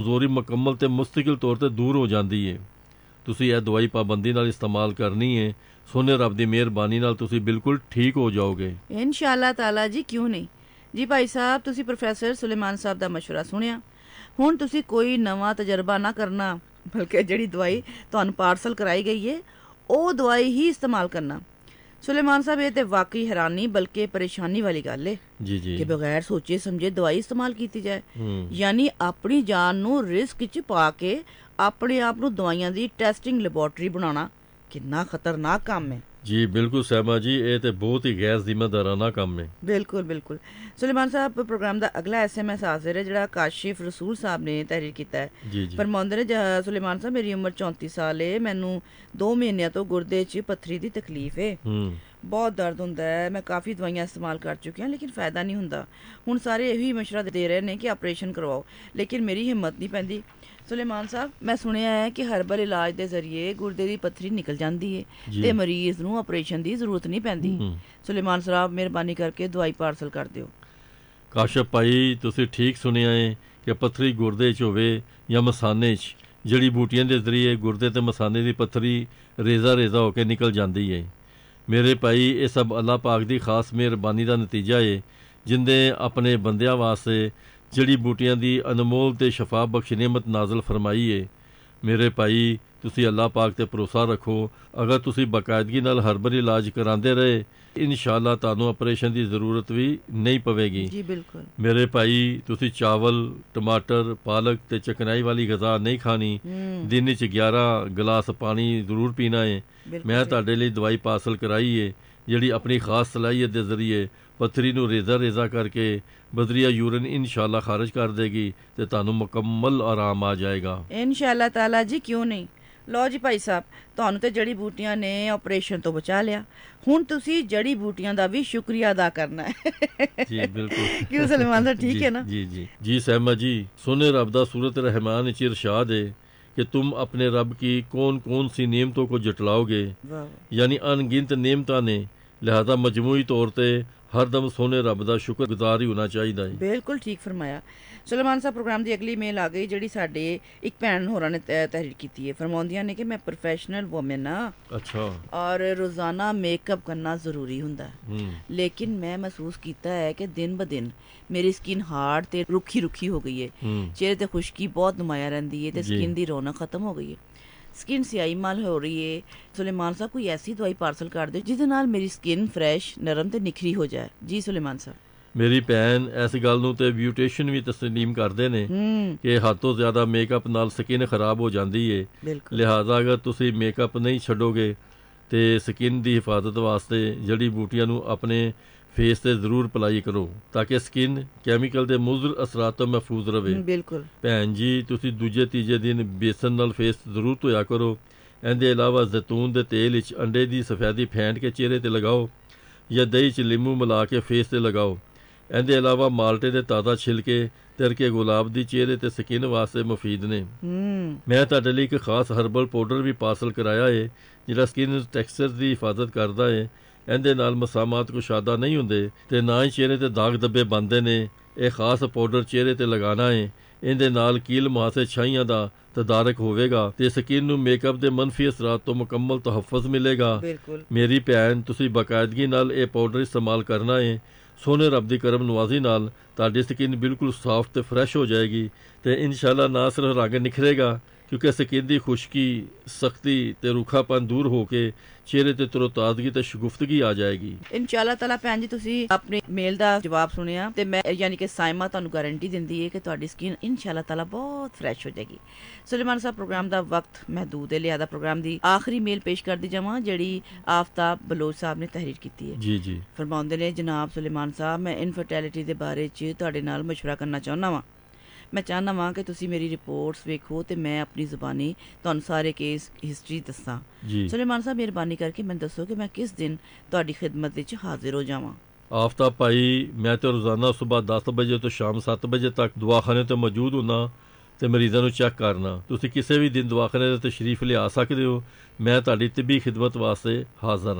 ਕਮਜ਼ੋਰੀ ਮੁਕੰਮਲ ਤੇ ਮੁਸਤਕਿਲ ਤੌਰ ਤੇ ਦੂਰ ਹੋ ਜਾਂਦੀ ਹੈ। ਤੁਸੀਂ ਇਹ ਦਵਾਈ ਪਾਬੰਦੀ ਨਾਲ ਇਸਤੇਮਾਲ ਕਰਨੀ ਹੈ। ਸੋਹਣੇ ਰੱਬ ਦੀ ਮਿਹਰਬਾਨੀ ਨਾਲ ਤੁਸੀਂ ਬਿਲਕੁਲ ਠੀਕ ਹੋ ਜਾਓਗੇ ਇਨਸ਼ਾਅੱਲਾ ਤਾਲਾ ਜੀ। ਕਿਉਂ ਨਹੀਂ ਜੀ ਭਾਈ ਸਾਹਿਬ, ਤੁਸੀਂ ਪ੍ਰੋਫੈਸਰ ਸੁਲੇਮਾਨ ਸਾਹਿਬ ਦਾ ਮਸ਼ਵਰਾ ਸੁਣਿਆ। ਹੁਣ ਤੁਸੀਂ ਕੋਈ ਨਵਾਂ ਤਜਰਬਾ ਨਾ ਕਰਨਾ, ਬਲਕਿ ਜਿਹੜੀ ਦਵਾਈ ਤੁਹਾਨੂੰ ਪਾਰਸਲ ਕਰਾਈ ਗਈ ਹੈ ਉਹ ਦਵਾਈ ਹੀ ਇਸਤੇਮਾਲ ਕਰਨਾ। ਸੁਲੇਮਾਨ ਸਾਹਿਬ, ਇਹ ਤੇ ਵਾਕਈ ਹੈਰਾਨੀ ਬਲਕਿ ਪਰੇਸ਼ਾਨੀ ਵਾਲੀ ਗੱਲ ਹੈ ਜੀ ਜੀ ਕਿ ਬਗੈਰ ਸੋਚੇ ਸਮਝੇ ਦਵਾਈ ਇਸਤੇਮਾਲ ਕੀਤੀ ਜਾਏ। ਯਾਨੀ ਆਪਣੀ ਜਾਨ ਨੂੰ ਰਿਸਕ 'ਚ ਪਾ ਕੇ ਆਪਣੇ ਆਪ ਨੂੰ ਦਵਾਈਆਂ ਦੀ ਟੈਸਟਿੰਗ ਲੈਬੋਰਟਰੀ ਬਣਾਉਣਾ ਕਿੰਨਾ ਖਤਰਨਾਕ ਕੰਮ ਹੈ। ਜੀ ਬਿਲਕੁਲ ਸਹਿਮਾ ਜੀ, ਇਹ ਤੇ ਬਹੁਤ ਹੀ ਗੈਰ ਜ਼ਿੰਮੇਦਾਰਾਨਾ ਕੰਮ ਹੈ। ਬਿਲਕੁਲ ਬਿਲकुल। ਸੁਲੇਮਾਨ ਸਾਹਿਬ, ਪ੍ਰੋਗਰਾਮ ਦਾ ਅਗਲਾ SMS ਹਾਜ਼ਰ ਹੈ ਜਿਹੜਾ ਕਾਸ਼ਿਫ ਰਸੂਲ ਸਾਹਿਬ ਨੇ ਤਹਿਰੀਰ ਕੀਤਾ ਹੈ। ਜੀ ਜੀ ਫਰਮਾਉਂਦੇ ਨੇ, ਸੁਲੇਮਾਨ ਸਾਹਿਬ ਮੇਰੀ ਉਮਰ 34 ਸਾਲ ਹੈ, ਮੈਨੂੰ 2 ਮਹੀਨਿਆਂ ਤੋਂ ਗੁਰਦੇ 'ਚ ਪੱਥਰੀ ਦੀ ਤਕਲੀਫ ਹੈ। ਬਹੁਤ ਦਰਦ ਹੁੰਦਾ ਹੈ, ਮੈਂ ਕਾਫੀ ਦਵਾਈਆਂ ਇਸਤੇਮਾਲ ਕਰ ਚੁੱਕੀ ਹਾਂ ਲੇਕਿਨ ਫਾਇਦਾ ਨਹੀਂ ਹੁੰਦਾ। ਹੁਣ ਸਾਰੇ ਇਹੀ ਮਸ਼ਵਰਾ ਦੇ ਰਹੇ ਨੇ ਕਿ ਆਪਰੇਸ਼ਨ ਕਰਵਾਓ, ਲੇਕਿਨ ਮੇਰੀ ਹਿੰਮਤ ਨਹੀਂ ਪੈਂਦੀ। ਸੁਲੇਮਾਨ ਸਾਹਿਬ, ਮੈਂ ਸੁਣਿਆ ਹੈ ਕਿ ਹਰਬਲ ਇਲਾਜ ਦੇ ਜ਼ਰੀਏ ਗੁਰਦੇ ਦੀ ਪੱਥਰੀ ਨਿਕਲ ਜਾਂਦੀ ਹੈ ਤੇ ਮਰੀਜ਼ ਨੂੰ ਆਪਰੇਸ਼ਨ ਦੀ ਜ਼ਰੂਰਤ ਨਹੀਂ ਪੈਂਦੀ। ਸੁਲੇਮਾਨ ਸਾਹਿਬ, ਮਿਹਰਬਾਨੀ ਕਰਕੇ ਦਵਾਈ ਪਾਰਸਲ ਕਰ ਦਿਓ। ਕਾਸ਼ਫ ਭਾਈ, ਤੁਸੀਂ ਠੀਕ ਸੁਣਿਆ ਹੈ ਕਿ ਪੱਥਰੀ ਗੁਰਦੇ 'ਚ ਹੋਵੇ ਜਾਂ ਮਸਾਨੇ 'ਚ, ਜੜੀ ਬੂਟੀਆਂ ਦੇ ਜ਼ਰੀਏ ਗੁਰਦੇ ਤੇ ਮਸਾਨੇ ਦੀ ਪੱਥਰੀ ਰੇਜ਼ਾ ਰੇਜ਼ਾ ਹੋ ਕੇ ਨਿਕਲ ਜਾਂਦੀ ਹੈ। ਮੇਰੇ ਭਾਈ, ਇਹ ਸਭ ਅੱਲਾਹ ਪਾਕ ਦੀ ਖਾਸ ਮਿਹਰਬਾਨੀ ਦਾ ਨਤੀਜਾ ਹੈ, ਜਿੰਦੇ ਆਪਣੇ ਬੰਦਿਆਂ ਵਾਸਤੇ ਜੜੀ ਬੂਟੀਆਂ ਦੀ ਅਨਮੋਲ ਤੇ ਸ਼ਫਾ ਬਖਸ਼ ਨਿਅਮਤ ਨਾਜ਼ਲ ਫਰਮਾਈ ਹੈ। ਮੇਰੇ ਭਾਈ, ਤੁਸੀਂ ਅੱਲਾਹ ਪਾਕ ਤੇ ਭਰੋਸਾ ਰੱਖੋ। ਅਗਰ ਤੁਸੀਂ ਬਾਕਾਇਦਗੀ ਨਾਲ ਹਰਬਲ ਇਲਾਜ ਕਰਾਉਂਦੇ ਰਹੇ, ਇਨਸ਼ਾਅੱਲਾ ਤੁਹਾਨੂੰ ਆਪਰੇਸ਼ਨ ਦੀ ਜ਼ਰੂਰਤ ਵੀ ਨਹੀਂ ਪਵੇਗੀ। ਜੀ ਬਿਲਕੁਲ। ਮੇਰੇ ਭਾਈ, ਤੁਸੀਂ ਚਾਵਲ, ਟਮਾਟਰ, ਪਾਲਕ ਤੇ ਚਕਨਾਈ ਵਾਲੀ ਗ਼ਜ਼ਾ ਨਹੀਂ ਖਾਣੀ। ਦਿਨ 'ਚ 11 ਗਲਾਸ ਪਾਣੀ ਜ਼ਰੂਰ ਪੀਣਾ ਹੈ। ਮੈਂ ਤੁਹਾਡੇ ਲਈ ਦਵਾਈ ਪਾਰਸਲ ਕਰਾਈ ਹੈ ਜਿਹੜੀ ਆਪਣੀ ਖਾਸ ਸਲਾਹੀਅਤ ਦੇ ਜ਼ਰੀਏ ਪੱਥਰੀ ਨੂੰ ਰੇਜ਼ਾ ਰੇਜ਼ਾ ਕਰਕੇ ਬਦਰੀਆ ਯੂਰਨ ਇਨਸ਼ਾਅੱਲਾ ਖਾਰਜ ਕਰ ਦੇਗੀ ਤੇ ਤੁਹਾਨੂੰ ਮੁਕੰਮਲ ਆਰਾਮ ਆ ਜਾਏਗਾ ਇਨਸ਼ਾਅੱਲਾ ਤਾਲਾ ਜੀ। ਕਿਉਂ ਨਹੀਂ। ਲਓ ਜੀ ਭਾਈ ਸਾਹਿਬ, ਤੁਹਾਨੂੰ ਤੇ ਜੜੀ ਬੂਟੀਆਂ ਨੇ ਆਪਰੇਸ਼ਨ ਤੋਂ ਬਚਾ ਲਿਆ। ਹੁਣ ਤੁਸੀਂ ਜੜੀ ਬੂਟੀਆਂ ਦਾ ਵੀ ਸ਼ੁਕਰੀਆ ਅਦਾ ਕਰਨਾ ਹੈ। ਜੀ ਬਿਲਕੁਲ। ਕਿਉਂ ਸੁਲੇਮਾਨ ਸਾਹਿਬ, ਠੀਕ है ना? जी जी जी सहमा जी, सोने रब दा सूरत रहमान च इरशाद है कि तुम अपने रब की कौन कौन सी नेमतों को जटलाओगे, यानी अनगिनत नेमतां ने, लिहाजा मजमूई तौर पर हर दम सोने रब ਦਾ ਸ਼ੁਕਰਗੁਜ਼ਾਰ ਹੀ ਹੋਣਾ ਚਾਹੀਦਾ ਹੈ। ਬਿਲਕੁਲ ਠੀਕ ਫਰਮਾਇਆ। ਸੁਲੇਮਾਨ ਸਾਹਿਬ, ਪ੍ਰੋਗਰਾਮ ਦੀ ਅਗਲੀ ਮੇਲ ਆ ਗਈ ਜਿਹੜੀ ਸਾਡੇ ਇੱਕ ਭੈਣ ਹੋਰਾਂ ਨੇ ਤਹਿਰੀਰ ਕੀਤੀ ਹੈ। ਫਰਮਾਉਂਦੀਆਂ ਨੇ ਕਿ ਮੈਂ ਪ੍ਰੋਫੈਸ਼ਨਲ ਵੂਮਨ ਹਾਂ। ਅੱਛਾ। ਔਰ ਰੋਜ਼ਾਨਾ ਮੇਕਅਪ ਕਰਨਾ ਜ਼ਰੂਰੀ ਹੁੰਦਾ, ਲੇਕਿਨ ਮੈਂ ਮਹਿਸੂਸ ਕੀਤਾ ਹੈ ਕਿ ਦਿਨ ਬ ਦਿਨ ਮੇਰੀ ਸਕਿਨ ਹਾਰਡ ਤੇ ਰੁੱਖੀ ਰੁੱਖੀ ਹੋ ਗਈ ਹੈ। ਚਿਹਰੇ ਤੇ ਖੁਸ਼ਕੀ ਬਹੁਤ ਨੁਮਾਇਆ ਰਹਿੰਦੀ ਹੈ ਤੇ ਸਕਿਨ ਦੀ ਰੌਣਕ ਖਤਮ ਹੋ ਗਈ ਹੈ। ਸਕਿਨ ਸਿਆਹੀ ਮਾਲ ਹੋ ਰਹੀ ਹੈ। ਸੁਲੇਮਾਨ ਸਾਹਿਬ, ਕੋਈ ਐਸੀ ਦਵਾਈ ਪਾਰਸਲ ਕਰ ਦਿਓ ਜਿਹਦੇ ਨਾਲ ਮੇਰੀ ਸਕਿਨ ਫਰੈਸ਼, ਨਰਮ ਤੇ ਨਿਖਰੀ ਹੋ ਜਾਏ। ਜੀ ਸੁਲੇਮਾਨ ਸਾਹਿਬ। ਮੇਰੀ ਭੈਣ ਇਸ ਗੱਲ ਨੂੰ ਤੇ ਬਿਊਟੀਸ਼ੀਅਨ ਵੀ ਤਸਲੀਮ ਕਰਦੇ ਨੇ ਕਿ ਹੱਦ ਤੋਂ ਜ਼ਿਆਦਾ ਮੇਕਅਪ ਨਾਲ ਸਕਿਨ ਖਰਾਬ ਹੋ ਜਾਂਦੀ ਹੈ। ਲਿਹਾਜ਼ਾ ਅਗਰ ਤੁਸੀਂ ਮੇਕਅਪ ਨਹੀਂ ਛੱਡੋਗੇ ਤੇ ਸਕਿਨ ਦੀ ਹਿਫਾਜ਼ਤ ਵਾਸਤੇ ਜੜੀ ਬੂਟੀਆਂ ਨੂੰ ਆਪਣੇ ਫੇਸ ਤੇ ਜ਼ਰੂਰ ਅਪਲਾਈ ਕਰੋ ਤਾਂ ਕਿ ਸਕਿਨ ਕੈਮੀਕਲ ਦੇ ਮੁਜ਼ਰ ਅਸਰਾਤ ਤੋਂ ਮਹਿਫੂਜ਼ ਰਵੇ। ਬਿਲਕੁਲ ਭੈਣ ਜੀ, ਤੁਸੀਂ ਦੂਜੇ ਤੀਜੇ ਦਿਨ ਬੇਸਨ ਨਾਲ ਫੇਸ ਜ਼ਰੂਰ ਧੋਇਆ ਕਰੋ। ਇਹਦੇ ਇਲਾਵਾ ਜ਼ੈਤੂਨ ਦੇ ਤੇਲ ਵਿੱਚ ਅੰਡੇ ਦੀ ਸਫੈਦੀ ਫੈਂਟ ਕੇ ਚਿਹਰੇ ਤੇ ਲਗਾਓ ਜਾਂ ਦਹੀਂ 'ਚ ਨਿੰਬੂ ਮਿਲਾ ਕੇ ਫੇਸ ਤੇ ਲਗਾਓ। ਇਹਦੇ ਇਲਾਵਾ ਮਾਲਟੇ ਦੇ ਤਾਜ਼ਾ ਛਿਲਕੇ ਤਿਰਕੇ ਗੁਲਾਬ ਦੀ ਚਿਹਰੇ ਤੇ ਸਕਿਨ ਵਾਸਤੇ ਮੁਫੀਦ ਨੇ। ਮੈਂ ਤੁਹਾਡੇ ਲਈ ਇੱਕ ਖਾਸ ਹਰਬਲ ਪਾਊਡਰ ਵੀ ਪਾਰਸਲ ਕਰਾਇਆ ਹੈ ਜਿਹੜਾ ਸਕਿਨ ਟੈਕਸਚਰ ਦੀ ਹਿਫਾਜ਼ਤ ਕਰਦਾ ਹੈ। ਇਹਦੇ ਨਾਲ ਮਸਾਮਾਤ ਕੁਸ਼ਾਦਾ ਨਹੀਂ ਹੁੰਦੇ ਤੇ ਨਾ ਹੀ ਚਿਹਰੇ ਤੇ ਦਾਗ ਧੱਬੇ ਬਣਦੇ ਨੇ। ਇਹ ਖਾਸ ਪਾਊਡਰ ਚਿਹਰੇ ਤੇ ਲਗਾਉਣਾ ਹੈ। ਇਹਦੇ ਨਾਲ ਕੀਲ ਮੁਹਾਸੇ ਛਾਈਆਂ ਦਾ ਤਦਾਰਕ ਹੋਵੇਗਾ ਤੇ ਸਕਿਨ ਨੂੰ ਮੇਕਅਪ ਦੇ ਮੰਫੀ ਅਸਰਾਤ ਤੋਂ ਮੁਕੰਮਲ ਤਹੱਫੁਜ਼ ਮਿਲੇਗਾ। ਮੇਰੀ ਭੈਣ, ਤੁਸੀਂ ਬਾਕਾਇਦਗੀ ਨਾਲ ਇਹ ਪਾਊਡਰ ਇਸਤੇਮਾਲ ਕਰਨਾ ਹੈ। ਸੋਹਣੇ ਰੱਬ ਦੀ ਕਰਮ ਨਵਾਜ਼ੀ ਨਾਲ ਤੁਹਾਡੀ ਸਕਿਨ ਬਿਲਕੁਲ ਸਾਫ਼ ਤੇ ਫਰੈਸ਼ ਹੋ ਜਾਏਗੀ ਤੇ ਇਨਸ਼ਾਅੱਲਾ ਨਾ ਸਿਰਫ ਰੰਗ ਨਿਖਰੇਗਾ ਕਿਉਂਕਿ ਸਕਿਨ ਦੀ ਖੁਸ਼ਕੀ, ਸਖਤੀ ਤੇ ਰੁੱਖਾਪਨ ਦੂਰ ਹੋ ਕੇ ਚਿਹਰੇ ਤੇ ਤਰੋਤਾਜ਼ਗੀ ਤੇ ਸ਼ਗੁਫਤਗੀ ਆ ਜਾਏਗੀ। ਇਨਸ਼ਾਅੱਲਾ ਤਾਲਾ। ਭੈਣ ਜੀ, ਤੁਸੀਂ ਆਪਣੀ ਮੇਲ ਦਾ ਜਵਾਬ ਸੁਣਿਆ ਤੇ ਮੈਂ ਯਾਨੀ ਕਿ ਸਾਇਮਾ ਤੁਹਾਨੂੰ ਗਾਰੰਟੀ ਦਿੰਦੀ ਹੈ ਕਿ ਤੁਹਾਡੀ ਸਕਿਨ ਇਨਸ਼ਾਅੱਲਾ ਤਾਲਾ ਬਹੁਤ ਫਰੈਸ਼ ਹੋ ਜਾਏਗੀ। ਸੁਲੇਮਾਨ ਸਾਹਿਬ, ਪ੍ਰੋਗਰਾਮ ਦਾ ਵਕਤ ਮਹਦੂਦ ਹੈ, ਲਿਹਾਜ਼ਾ ਪ੍ਰੋਗਰਾਮ ਦੀ ਆਖਰੀ ਮੇਲ ਪੇਸ਼ ਕਰਦੀ ਜਾਵਾਂ ਜਿਹੜੀ ਆਫਤਾਬ ਬਲੋਚ ਸਾਹਿਬ ਨੇ ਤਹਿਰੀਰ ਕੀਤੀ ਹੈ। ਜੀ ਜੀ। ਫਰਮਾਉਂਦੇ ਨੇ, ਜਨਾਬ ਸੁਲੇਮਾਨ ਸਾਹਿਬ, ਮੈਂ ਇਨਫਰਟੈਲਿਟੀ ਦੇ ਬਾਰੇ 'ਚ ਤੁਹਾਡੇ ਨਾਲ ਮਸ਼ਵਰਾ ਕਰਨਾ ਚਾਹੁੰਦਾ ਵਾਂ। ਮੈਂ ਚਾਹੁੰਦਾ ਵਾਂ ਕਿ ਤੁਸੀਂ ਮੇਰੀ ਰਿਪੋਰਟਸ ਵੇਖੋ ਤੇ ਮੈਂ ਆਪਣੀ ਜ਼ੁਬਾਨੀ ਤੁਹਾਨੂੰ ਸਾਰੇ ਕੇਸ ਹਿਸਟਰੀ ਦੱਸਾਂ। ਸੁਲੇਮਾਨ ਸਾਹਿਬ, ਮਿਹਰਬਾਨੀ ਕਰਕੇ ਮੈਨੂੰ ਦੱਸੋ ਕਿ ਮੈਂ ਕਿਸ ਦਿਨ ਤੁਹਾਡੀ ਖਿਦਮਤ ਵਿੱਚ ਹਾਜ਼ਰ ਹੋ ਜਾਵਾਂ। ਆਫਤਾਬ ਭਾਈ, ਮੈਂ ਤਾਂ ਰੋਜ਼ਾਨਾ ਸਵੇਰ 10 ਵਜੇ ਤੋਂ ਸ਼ਾਮ 7 ਵਜੇ ਤੱਕ ਦਵਾਖਾਨੇ ਤੇ ਮੌਜੂਦ ਹੁੰਨਾ ਤੇ ਮਰੀਜ਼ਾਂ ਨੂੰ ਚੈੱਕ ਕਰਨਾ। ਤੁਸੀਂ ਕਿਸੇ ਵੀ ਦਿਨ ਦਵਾਖਾਨੇ ਤੇ ਤਸ਼ਰੀਫ ਲਿਆ ਸਕਦੇ ਹੋ। ਮੈਂ ਤੁਹਾਡੀ ਤਿੱਬੀ ਖਿਦਮਤ ਵਾਸਤੇ ਹਾਜ਼ਰ ਹਾਂ।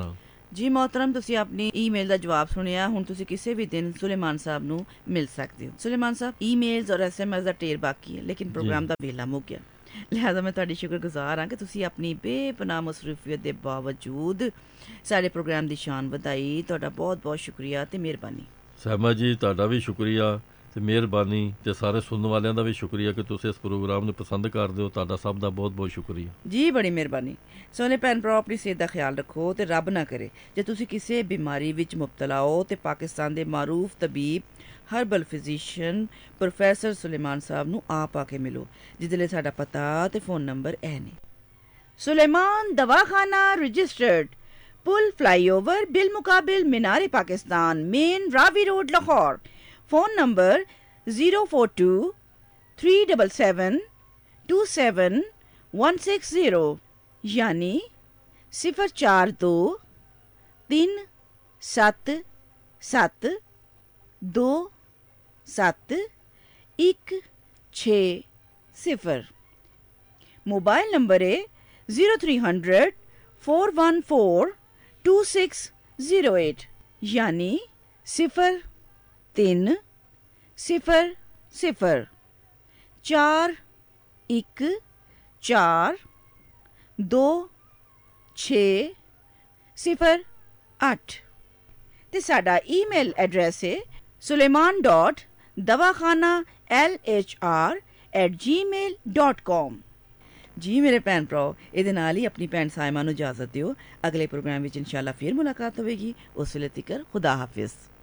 ਜੀ ਮੋਹਤਰਮ, ਤੁਸੀਂ ਆਪਣੀ ਈਮੇਲ ਦਾ ਜਵਾਬ ਸੁਣਿਆ। ਹੁਣ ਤੁਸੀਂ ਕਿਸੇ ਵੀ ਦਿਨ ਸੁਲੇਮਾਨ ਸਾਹਿਬ ਨੂੰ ਮਿਲ ਸਕਦੇ ਹੋ। ਸੁਲੇਮਾਨ ਸਾਹਿਬ, ਈਮੇਲਸ ਔਰ SMS ਦਾ ਢੇਰ ਬਾਕੀ ਹੈ, ਲੇਕਿਨ ਪ੍ਰੋਗਰਾਮ ਦਾ ਵੇਲਾ ਮੁੱਕ ਗਿਆ। ਲਿਹਾਜ਼ਾ ਮੈਂ ਤੁਹਾਡੀ ਸ਼ੁਕਰਗੁਜ਼ਾਰ ਹਾਂ ਕਿ ਤੁਸੀਂ ਆਪਣੀ ਬੇਪਨਾਹ ਮਸਰੂਫੀਅਤ ਦੇ ਬਾਵਜੂਦ ਸਾਡੇ ਪ੍ਰੋਗਰਾਮ ਦੀ ਸ਼ਾਨ ਵਧਾਈ। ਤੁਹਾਡਾ ਬਹੁਤ ਬਹੁਤ ਸ਼ੁਕਰੀਆ ਤੇ ਮਿਹਰਬਾਨੀ। ਸਹਿਮਾ ਜੀ, ਤੁਹਾਡਾ ਵੀ ਸ਼ੁਕਰੀਆ ਤੇ ਮਿਹਰਬਾਨੀ, ਤੇ ਸਾਰੇ ਸੁਣਨ ਵਾਲਿਆਂ ਦਾ ਵੀ ਸ਼ੁਕਰੀਆ ਕਿ ਤੁਸੀਂ ਇਸ ਪ੍ਰੋਗਰਾਮ ਨੂੰ ਪਸੰਦ ਕਰਦੇ ਹੋ। ਤੁਹਾਡਾ ਸਭ ਦਾ ਬਹੁਤ ਬਹੁਤ ਸ਼ੁਕਰੀਆ ਜੀ, ਬੜੀ ਮਿਹਰਬਾਨੀ। ਸੋਨੇ ਭੈਣ ਭਰਾ, ਆਪਣੀ ਸਿਹਤ ਦਾ ਖਿਆਲ ਰੱਖੋ ਤੇ ਰੱਬ ਨਾ ਕਰੇ ਜੇ ਤੁਸੀਂ ਕਿਸੇ ਬਿਮਾਰੀ ਵਿੱਚ ਮੁਬਤਲਾ ਹੋ ਤੇ ਪਾਕਿਸਤਾਨ ਦੇ ਮਾਰੂਫ ਤਬੀਬ ਹਰਬਲ ਫਿਜ਼ੀਸ਼ੀਅਨ ਪ੍ਰੋਫੈਸਰ ਸੁਲੇਮਾਨ ਸਾਹਿਬ ਨੂੰ ਆਪ ਆ ਕੇ ਮਿਲੋ, ਜਿਹਦੇ ਲਈ ਸਾਡਾ ਪਤਾ ਤੇ ਫੋਨ ਨੰਬਰ ਇਹ ਨੇ। ਸੁਲੇਮਾਨ ਦਵਾਖਾਨਾ ਰਜਿਸਟਰਡ, पुल फ्लाईओवर बिल मुकाबिल मीनार Pakistan, main Ravi road, Lahore. Phone number 04237727160 यानी 04237271660। मोबाइल नंबर है 0300 414 2608 यानी 03041426008 ਤੇ ਸਾਡਾ ਈਮੇਲ ਐਡਰੈਸ ਹੈ suleiman.dawakhana@gmail.com। ਜੀ ਮੇਰੇ ਭੈਣ ਭਰਾਓ, ਇਹਦੇ ਨਾਲ ਹੀ ਆਪਣੀ ਭੈਣ ਸਾਇਮਾ ਨੂੰ ਇਜਾਜ਼ਤ ਦਿਓ। ਅਗਲੇ ਪ੍ਰੋਗਰਾਮ ਵਿੱਚ ਇਨਸ਼ਾਅੱਲਾ ਫਿਰ ਮੁਲਾਕਾਤ ਹੋਵੇਗੀ। ਉਸ ਵੇਲੇ ਤੱਕ ਖੁਦਾ ਹਾਫਿਜ਼।